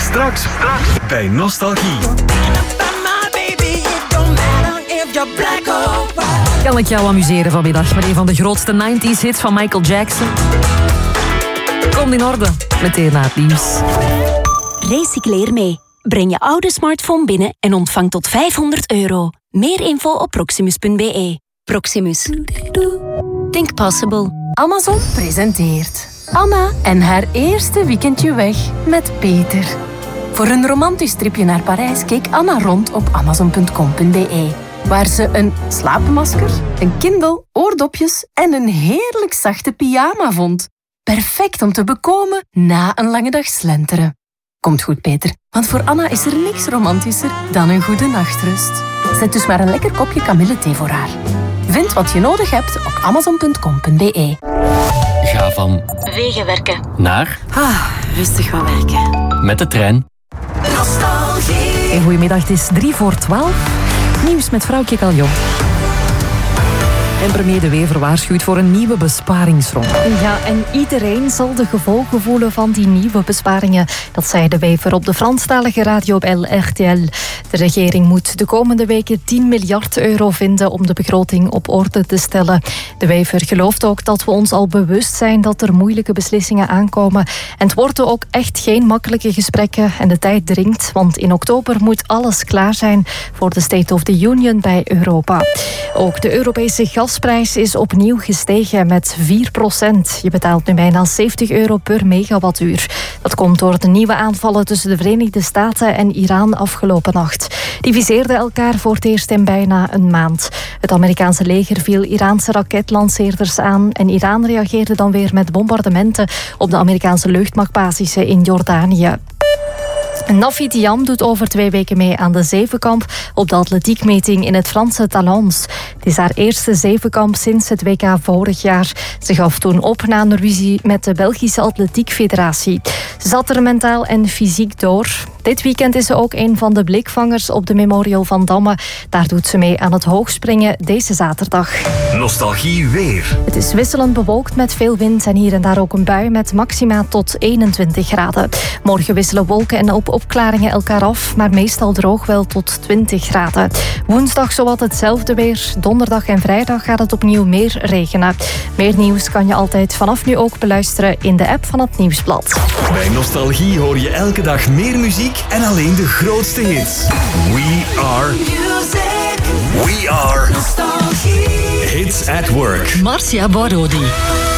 Straks bij Nostalgie. Kan ik jou amuseren vanmiddag met een van de grootste 90s hits van Michael Jackson? Komt in orde, meteen na het nieuws. Recycleer mee. Breng je oude smartphone binnen en ontvang tot €500. Meer info op proximus.be. Proximus. Think possible. Amazon presenteert Anna en haar eerste weekendje weg met Peter. Voor een romantisch tripje naar Parijs keek Anna rond op amazon.com.be. Waar ze een slaapmasker, een Kindle, oordopjes en een heerlijk zachte pyjama vond. Perfect om te bekomen na een lange dag slenteren. Komt goed, Peter, want voor Anna is er niks romantischer dan een goede nachtrust. Zet dus maar een lekker kopje kamillethee voor haar. Vind wat je nodig hebt op amazon.com.be. Ga van Wegenwerken naar rustig gaan werken. met de trein. Een goedemiddag, het is 3:45. Nieuws met vrouwtje Caljon. En premier De Wever waarschuwt voor een nieuwe besparingsronde. Ja, en iedereen zal de gevolgen voelen van die nieuwe besparingen. Dat zei De Wever op de Franstalige radio op RTL. De regering moet de komende weken 10 miljard euro vinden om de begroting op orde te stellen. De Wever gelooft ook dat we ons al bewust zijn dat er moeilijke beslissingen aankomen. En het worden ook echt geen makkelijke gesprekken en de tijd dringt. Want in oktober moet alles klaar zijn voor de State of the Union bij Europa. Ook de Europese gasprijs is opnieuw gestegen met 4%. Je betaalt nu bijna €70 per megawattuur. Dat komt door de nieuwe aanvallen tussen de Verenigde Staten en Iran afgelopen nacht. Die viseerden elkaar voor het eerst in bijna een maand. Het Amerikaanse leger viel Iraanse raketlanceerders aan en Iran reageerde dan weer met bombardementen op de Amerikaanse luchtmachtbasissen in Jordanië. Nafi Thiam doet over 2 weken mee aan de zevenkamp op de atletiekmeting in het Franse Talence. Het is haar eerste zevenkamp sinds het WK vorig jaar. Ze gaf toen op na een ruzie met de Belgische Atletiek Federatie. Ze zat er mentaal en fysiek door. Dit weekend is ze ook een van de blikvangers op de Memorial van Damme. Daar doet ze mee aan het hoogspringen deze zaterdag. Nostalgie weer. Het is wisselend bewolkt met veel wind en hier en daar ook een bui met maxima tot 21 graden. Morgen wisselen wolken en opklaringen elkaar af, maar meestal droog wel tot 20 graden. Woensdag zowat hetzelfde weer. Donderdag en vrijdag gaat het opnieuw meer regenen. Meer nieuws kan je altijd vanaf nu ook beluisteren in de app van het Nieuwsblad. Bij Nostalgie hoor je elke dag meer muziek en alleen de grootste hits. We are Hits at Work. Marcia Borodi.